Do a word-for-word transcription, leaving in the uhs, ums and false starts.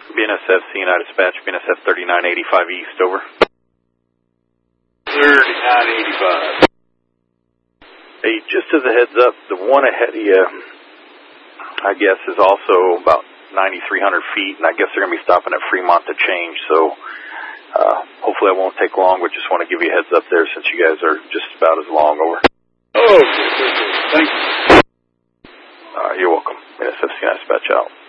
B N S F, C N I dispatch, B N S F thirty-nine eighty-five East, over. thirty-nine eighty-five. Hey, just as a heads up, the one ahead of you, I guess, is also about ninety-three hundred feet, and I guess they're going to be stopping at Fremont to change, so uh, hopefully that won't take long, but just want to give you a heads up there since you guys are just about as long, over. Oh, okay, okay. Thank you. Uh, you're welcome. B N S F, C N I dispatch out.